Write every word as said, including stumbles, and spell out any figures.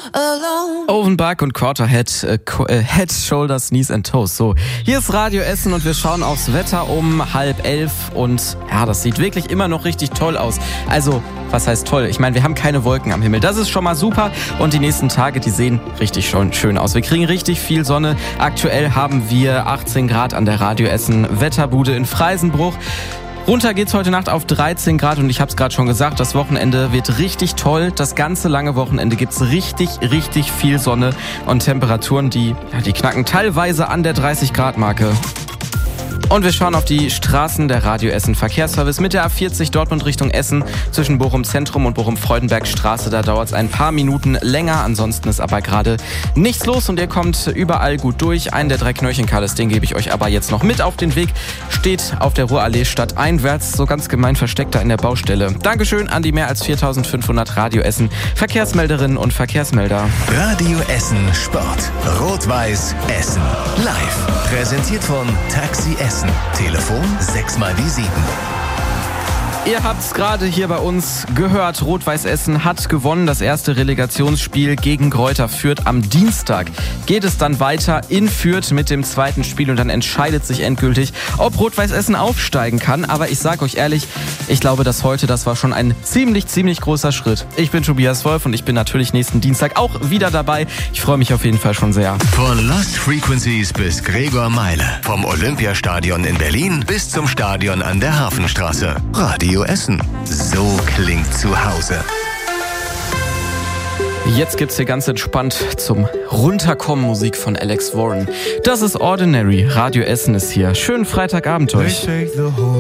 alone. Ovenbach und Quarterhead, äh, äh, Head, Shoulders, Knees and Toes. So, hier ist Radio Essen und wir schauen aufs Wetter um halb elf und ja, das sieht wirklich immer noch richtig toll aus. Also, was heißt toll? Ich meine, wir haben keine Wolken am Himmel. Das ist schon mal super und die nächsten Tage, die sehen richtig schon schön aus. Wir kriegen richtig viel Sonne. Aktuell haben wir achtzehn Grad an der Radio Essen Wetterbude in Freisenbruch. Runter geht's heute Nacht auf dreizehn Grad und ich habe es gerade schon gesagt, das Wochenende wird richtig toll. Das ganze lange Wochenende gibt's richtig, richtig viel Sonne und Temperaturen, die, ja, die knacken teilweise an der dreißig Grad Marke. Und wir schauen auf die Straßen der Radio Essen Verkehrsservice mit der A vierzig Dortmund Richtung Essen zwischen Bochum Zentrum und Bochum Freudenberg Straße. Da dauert es ein paar Minuten länger, ansonsten ist aber gerade nichts los und ihr kommt überall gut durch. Einen der drei Knöllchenkalles, den gebe ich euch aber jetzt noch mit auf den Weg. Steht auf der Ruhrallee stadteinwärts, so ganz gemein versteckt da in der Baustelle. Dankeschön an die mehr als viertausendfünfhundert Radio Essen Verkehrsmelderinnen und Verkehrsmelder. Radio Essen Sport. Rot-Weiß Essen. Live. Präsentiert von Taxi Essen. Telefon sechs mal die sieben. Ihr habt's gerade hier bei uns gehört. Rot-Weiß Essen hat gewonnen. Das erste Relegationsspiel gegen Greuther Fürth am Dienstag. Geht es dann weiter in Fürth mit dem zweiten Spiel und dann entscheidet sich endgültig, ob Rot-Weiß Essen aufsteigen kann. Aber ich sag euch ehrlich, ich glaube, dass heute, das war schon ein ziemlich, ziemlich großer Schritt. Ich bin Tobias Wolf und ich bin natürlich nächsten Dienstag auch wieder dabei. Ich freue mich auf jeden Fall schon sehr. Von Lost Frequencies bis Gregor Meile. Vom Olympiastadion in Berlin bis zum Stadion an der Hafenstraße. Radio Essen. So klingt zu Hause. Jetzt gibt's hier ganz entspannt zum Runterkommen Musik von Alex Warren. Das ist Ordinary. Radio Essen ist hier. Schönen Freitagabend euch.